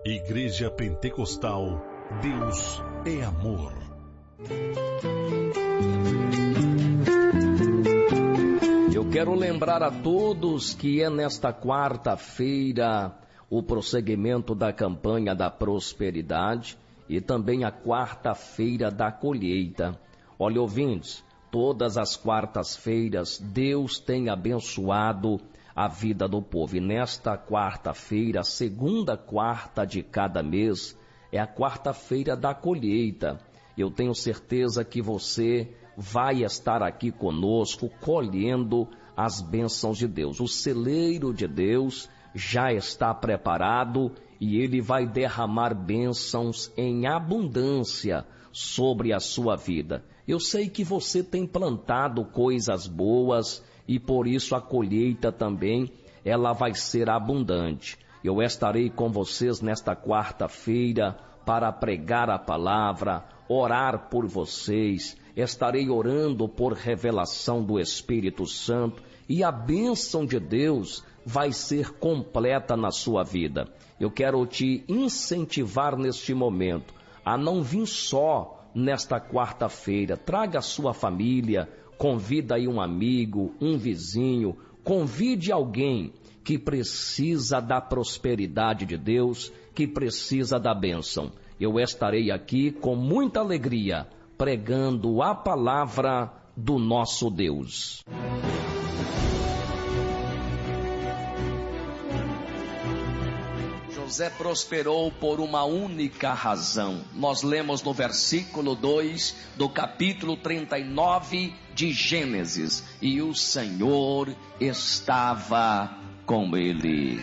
Igreja Pentecostal, Deus é amor. Eu quero lembrar a todos que é nesta quarta-feira o prosseguimento da campanha da prosperidade e também a quarta-feira da colheita. Olha, ouvintes, todas as quartas-feiras Deus tem abençoado a vida do povo. E nesta quarta-feira, a segunda quarta de cada mês, é a quarta-feira da colheita. Eu tenho certeza que você vai estar aqui conosco colhendo as bênçãos de Deus. O celeiro de Deus já está preparado e ele vai derramar bênçãos em abundância sobre a sua vida. Eu sei que você tem plantado coisas boas e por isso a colheita também ela vai ser abundante. Eu estarei com vocês nesta quarta-feira para pregar a palavra, orar por vocês, estarei orando por revelação do Espírito Santo e a bênção de Deus vai ser completa na sua vida. Eu quero te incentivar neste momento a não vir só nesta quarta-feira. Traga a sua família, convida aí um amigo, um vizinho, convide alguém que precisa da prosperidade de Deus, que precisa da bênção. Eu estarei aqui com muita alegria, pregando a palavra do nosso Deus. José prosperou por uma única razão. Nós lemos no versículo 2 do capítulo 39 de Gênesis. E o Senhor estava com ele.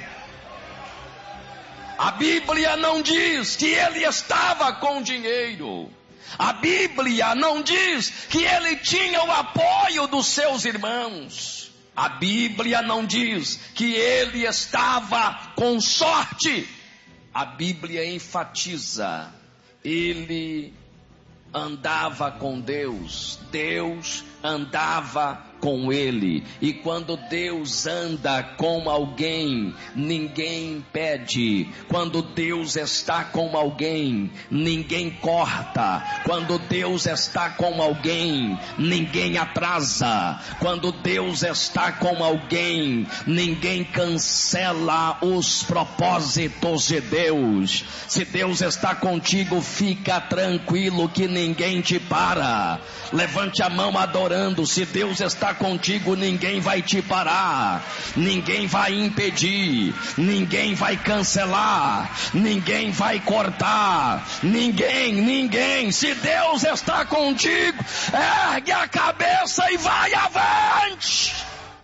A Bíblia não diz que ele estava com dinheiro. A Bíblia não diz que ele tinha o apoio dos seus irmãos. A Bíblia não diz que ele estava com sorte. A Bíblia enfatiza, ele andava com Deus, Deus andava com ele. E quando Deus anda com alguém, ninguém impede. Quando Deus está com alguém, ninguém corta. Quando Deus está com alguém, ninguém atrasa. Quando Deus está com alguém, ninguém cancela os propósitos de Deus. Se Deus está contigo, fica tranquilo que ninguém te para. Levante a mão adorando. Se Deus está contigo, ninguém vai te parar, ninguém vai impedir, ninguém vai cancelar, ninguém vai cortar, ninguém. Se Deus está contigo, ergue a cabeça e vai avante.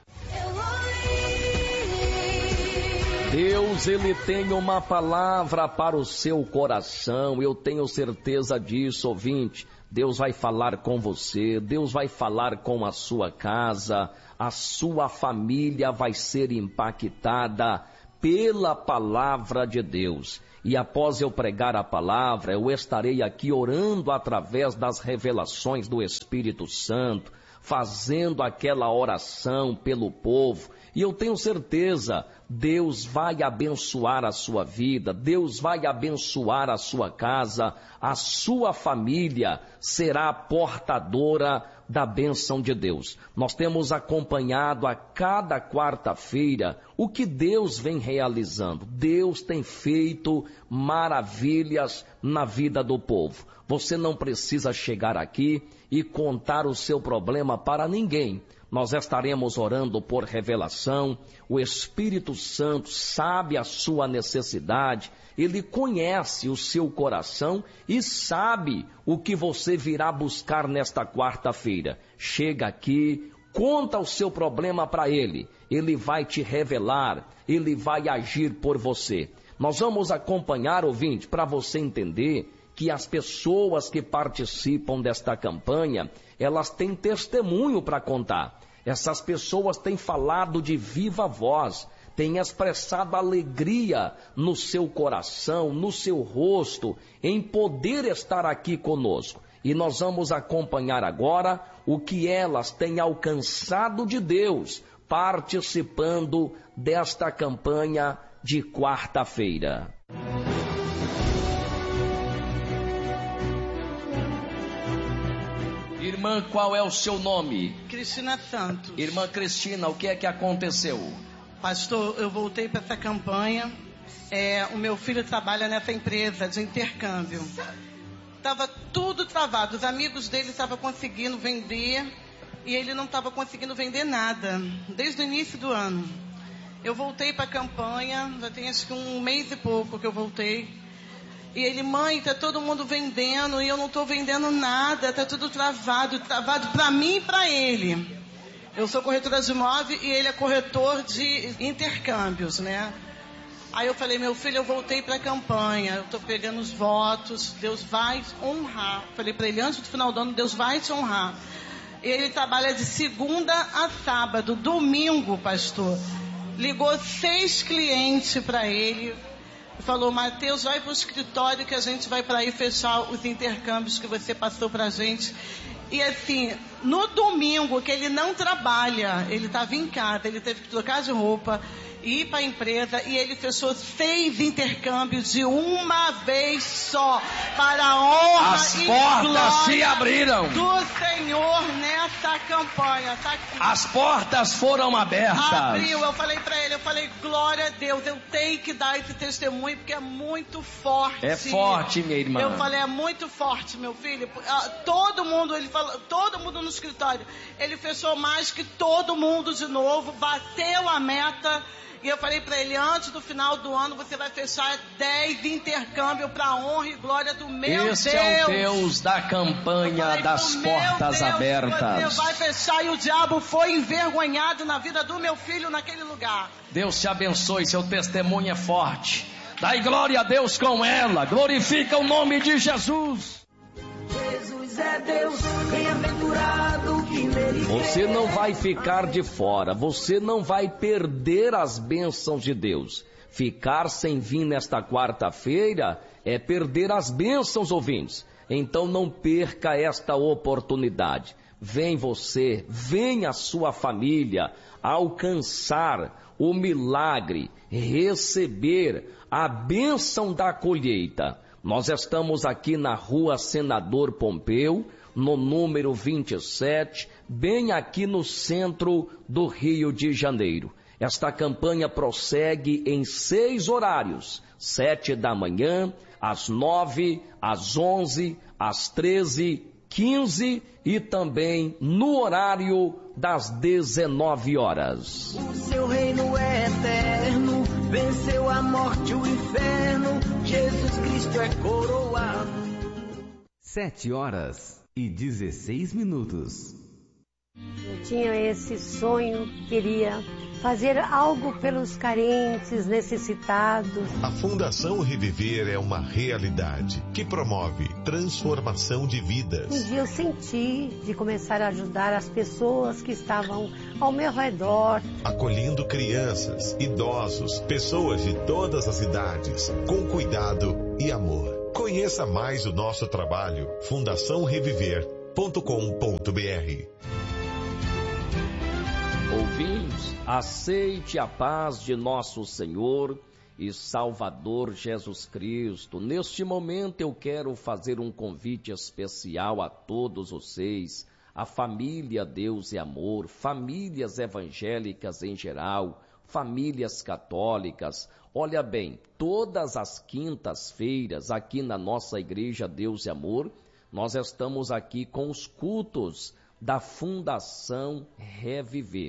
Deus, ele tem uma palavra para o seu coração, eu tenho certeza disso, ouvinte. Deus vai falar com você, Deus vai falar com a sua casa, a sua família vai ser impactada pela palavra de Deus. E após eu pregar a palavra, eu estarei aqui orando através das revelações do Espírito Santo, fazendo aquela oração pelo povo. E eu tenho certeza, Deus vai abençoar a sua vida, Deus vai abençoar a sua casa, a sua família será portadora da bênção de Deus. Nós temos acompanhado a cada quarta-feira o que Deus vem realizando. Deus tem feito maravilhas na vida do povo. Você não precisa chegar aqui e contar o seu problema para ninguém. Nós estaremos orando por revelação. O Espírito Santo sabe a sua necessidade, ele conhece o seu coração e sabe o que você virá buscar nesta quarta-feira. Chega aqui, conta o seu problema para ele vai te revelar, ele vai agir por você. Nós vamos acompanhar, ouvinte, para você entender que as pessoas que participam desta campanha, elas têm testemunho para contar. Essas pessoas têm falado de viva voz, têm expressado alegria no seu coração, no seu rosto, em poder estar aqui conosco. E nós vamos acompanhar agora o que elas têm alcançado de Deus, participando desta campanha de quarta-feira. Irmã, qual é o seu nome? Cristina Santos. Irmã Cristina, o que é que aconteceu? Pastor, eu voltei para essa campanha. O meu filho trabalha nessa empresa de intercâmbio. Estava tudo travado. Os amigos dele estavam conseguindo vender e ele não estava conseguindo vender nada, desde o início do ano. Eu voltei para a campanha, já tem acho que 1 mês e pouco que eu voltei. E ele, mãe, tá todo mundo vendendo e eu não estou vendendo nada, tá tudo travado para mim e para ele. Eu sou corretora de imóvel e ele é corretor de intercâmbios, né? Aí eu falei, meu filho, eu voltei para a campanha, eu estou pegando os votos, Deus vai honrar. Falei para ele, antes do final do ano, Deus vai te honrar. Ele trabalha de segunda a sábado, domingo, pastor. Ligou 6 clientes para ele. Falou, Mateus, vai para o escritório que a gente vai para aí fechar os intercâmbios que você passou para a gente. E assim, no domingo, que ele não trabalha, ele estava em casa, ele teve que trocar de roupa, ir para a empresa, e ele fechou 6 intercâmbios de uma vez só, para a honra As e portas glória se abriram do Senhor nessa campanha. Tá aqui. As portas foram abertas. Abriu, eu falei para ele, glória a Deus, eu tenho que dar esse testemunho porque é muito forte. É forte, minha irmã. Eu falei, é muito forte, meu filho. Todo mundo, ele falou, todo mundo no escritório, ele fechou mais que todo mundo de novo, bateu a meta. E eu falei para ele, antes do final do ano, você vai fechar 10 intercâmbios para a honra e glória do meu Deus. Este é o Deus da campanha das portas abertas. Você vai fechar, e o diabo foi envergonhado na vida do meu filho naquele lugar. Deus te abençoe, seu testemunho é forte. Dai glória a Deus com ela, glorifica o nome de Jesus. Jesus é Deus, bem-aventurado que nele. Você não vai ficar de fora, você não vai perder as bênçãos de Deus. Ficar sem vir nesta quarta-feira é perder as bênçãos, ouvintes. Então não perca esta oportunidade. Vem você, vem a sua família alcançar o milagre, receber a bênção da colheita. Nós estamos aqui na Rua Senador Pompeu, no número 27, bem aqui no centro do Rio de Janeiro. Esta campanha prossegue em 6 horários, 7 da manhã, às 9, às 11, às 13, 15 e também no horário das 19 horas. O seu reino é eterno, venceu a morte e o inferno, Jesus Cristo é coroado. 7h16. Eu tinha esse sonho, queria fazer algo pelos carentes, necessitados. A Fundação Reviver é uma realidade que promove transformação de vidas. Um dia eu senti de começar a ajudar as pessoas que estavam ao meu redor. Acolhendo crianças, idosos, pessoas de todas as idades, com cuidado e amor. Conheça mais o nosso trabalho, fundaçãoreviver.com.br. Ouvintes, aceite a paz de nosso Senhor e Salvador Jesus Cristo. Neste momento eu quero fazer um convite especial a todos vocês, a família Deus e Amor, famílias evangélicas em geral, famílias católicas. Olha bem, todas as quintas-feiras aqui na nossa igreja Deus e Amor, nós estamos aqui com os cultos da Fundação Reviver.